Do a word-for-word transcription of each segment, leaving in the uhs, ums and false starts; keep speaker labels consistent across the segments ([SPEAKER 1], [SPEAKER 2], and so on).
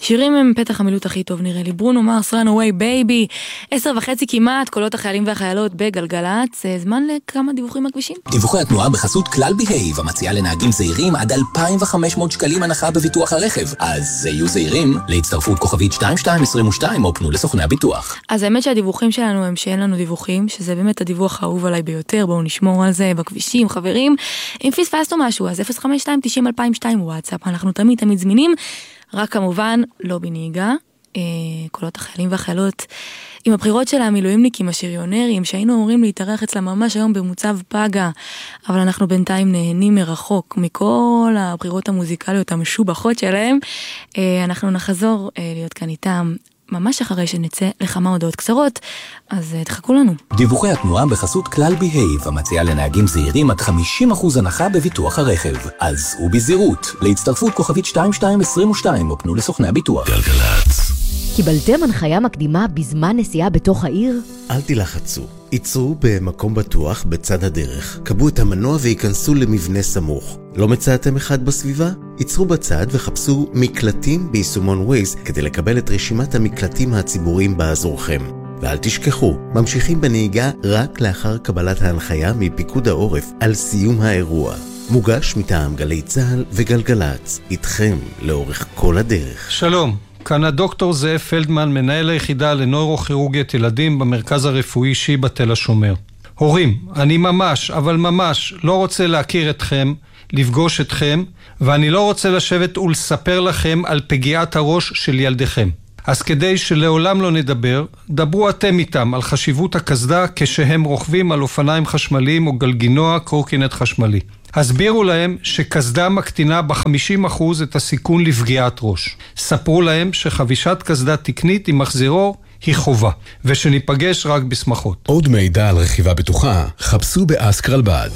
[SPEAKER 1] שירים הם פתח המילוט הכי טוב נראה לי. ברונו מרס, run away baby, עשר וחצי כמעט, קולות החיילים והחיילות בגלגלץ. זמן לכמה דיווחים מהכבישים.
[SPEAKER 2] דיווחי התנועה בחסות כלל בהייב, המציעה לנהגים זהירים עד אלפיים וחמש מאות שקלים הנחה בביטוח הרכב. אז יהיו זהירים להצטרפות כוכבית שתיים שתיים עשרים ושתיים או פנו לסוכני הביטוח.
[SPEAKER 1] אז האמת שהדיווחים שלנו הם שאין לנו דיווחים, שזה באמת הדיווח האהוב עליי ביותר. בואו נשמור על זה בכבישים, חברים. אם פספסנו משהו, אז אפס חמש שתיים תשעים אלפיים ושתיים וואטסאפ. אנחנו תמיד תמיד זמינים, רק כמובן לא בנהיגה. אה, קולות החיילים והחיילות עם הבחירות של המילואימניקים השריונרים שהיינו אמורים להתארח אצלה ממש היום במוצב פגה, אבל אנחנו בינתיים נהנים מרחוק מכל הבחירות המוזיקליות המשובחות שלהם. אה, אנחנו נחזור אה, להיות כאן איתם ממש אחרי שנצא לכמה הודעות קצרות, אז תחכו לנו.
[SPEAKER 2] דיווחי התנועה בחסות כלל בהייב, המציעה לנהגים זהירים עד חמישים אחוז הנחה בביטוח הרכב. אז הוא בזהירות, להצטרפות כוכבית שתיים שתיים עשרים ושתיים או פנו לסוכני הביטוח.
[SPEAKER 3] גלגלץ.
[SPEAKER 4] קיבלתם הנחיה מקדימה בזמן נסיעה בתוך העיר?
[SPEAKER 3] אל תלחצו. ייצרו במקום בטוח בצד הדרך. קבעו את המנוע וייכנסו למבנה סמוך. לא מצאתם אחד בסביבה? ייצרו בצד וחפשו מקלטים ביישומון ווייז כדי לקבל את רשימת המקלטים הציבוריים באזורכם. ואל תשכחו, ממשיכים בנהיגה רק לאחר קבלת ההנחיה מפיקוד העורף על סיום האירוע. מוגש מטעם גלי צהל וגלגלץ, איתכם לאורך כל הדרך.
[SPEAKER 5] שלום. כאן הדוקטור זאב פלדמן, מנהל היחידה לנוירוכירורגית ילדים במרכז הרפואי שיבא תל השומר. הורים, אני ממש, אבל ממש לא רוצה להכיר אתכם, לפגוש אתכם, ואני לא רוצה לשבת ולספר לכם על פגיעת הראש של ילדיכם. אז כדי שלעולם לא נדבר, דברו אתם איתם על חשיבות הקסדה כשהם רוכבים על אופניים חשמליים או גלגינוע קורקינט חשמלי. הסבירו להם שקסדה מקטינה ב-חמישים אחוז את הסיכון לפגיעת ראש. ספרו להם שחבישת קסדה תקנית עם מחזירור היא חובה, ושניפגש רק בשמחות.
[SPEAKER 6] עוד מידע על רכיבה בטוחה, חפשו באסקרלבד.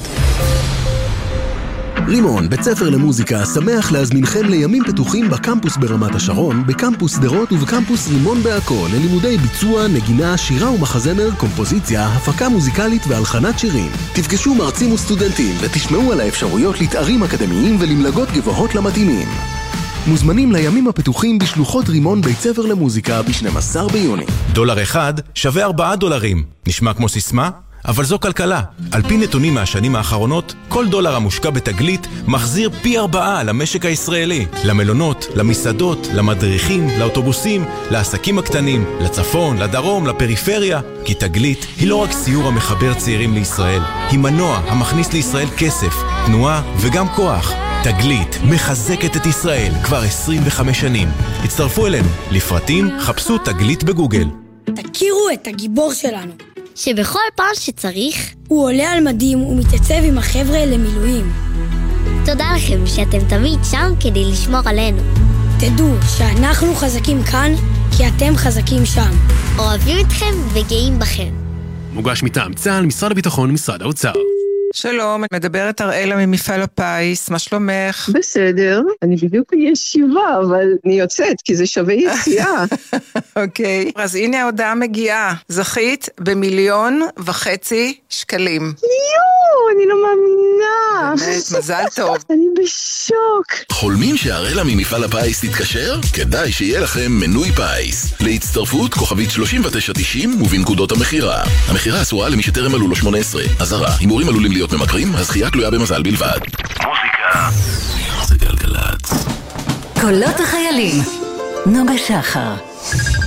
[SPEAKER 7] רימון, בית ספר למוזיקה, שמח להזמינכם לימים פתוחים בקמפוס ברמת השרון, בקמפוס דרות ובקמפוס רימון בעכו, ללימודי ביצוע, נגינה, שירה ומחזמר, קומפוזיציה, הפקה מוזיקלית והלחנת שירים. תפגשו מרצים וסטודנטים ותשמעו על האפשרויות לתארים אקדמיים ולמלגות גבוהות למתאימים. מוזמנים לימים הפתוחים בשלוחות רימון בית ספר למוזיקה ב-שנים עשר ביוני.
[SPEAKER 8] דולר אחד שווה ארבעה דולרים. נשמע כמו סיסמה? אבל זו כלכלה. על פי נתונים מהשנים האחרונות, כל דולר המושקע בתגלית מחזיר פי ארבעה למשק הישראלי. למלונות, למסעדות, למדריכים, לאוטובוסים, לעסקים הקטנים, לצפון, לדרום, לפריפריה. כי תגלית היא לא רק סיור המחבר צעירים לישראל, היא מנוע המכניס לישראל כסף, תנועה וגם כוח. תגלית מחזקת את ישראל כבר עשרים וחמש שנים. הצטרפו אלינו. לפרטים חפשו תגלית בגוגל.
[SPEAKER 9] תכירו את הגיבור שלנו.
[SPEAKER 10] שבכל פעם שצריך
[SPEAKER 9] הוא עולה על מדים ומתייצב עם החבר'ה למילואים.
[SPEAKER 10] תודה לכם שאתם תמיד שם כדי לשמור עלינו.
[SPEAKER 9] תדעו שאנחנו חזקים כאן כי אתם חזקים שם.
[SPEAKER 10] אוהבים אתכם וגאים בכם.
[SPEAKER 11] מוגש מטעם צה"ל, משרד הביטחון, משרד האוצר.
[SPEAKER 12] שלום, מדברת אראלה ממפעל הפיס, מה שלומך?
[SPEAKER 13] בסדר, אני בדיוק בישיבה, אבל אני יוצאת, כי זה שווה יציאה.
[SPEAKER 12] אוקיי, אז הנה ההודעה מגיעה, זכית במיליון וחצי שקלים.
[SPEAKER 13] יואו, אני לא מאמינה.
[SPEAKER 12] באמת, מזל טוב.
[SPEAKER 13] אני בשוק.
[SPEAKER 11] חולמים שהאראלה ממפעל הפיס תתקשר? כדאי שיהיה לכם מנוי פיס. להצטרפות כוכבית שלושים ותשע תשעים ובנקודות המחירה. המחירה אסורה למי שטרם מלאו לו שמונה עשרה. אזהרה, הימורים עלולים להיות ממכרים, הזכייה תלויה במזל בלבד.
[SPEAKER 3] מוזיקה זה גלגלץ.
[SPEAKER 4] קולות החיילים, נוגה שחר.